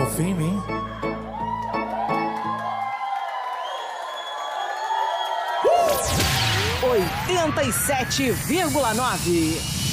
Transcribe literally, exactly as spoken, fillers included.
confia em mim. oitenta e sete vírgula nove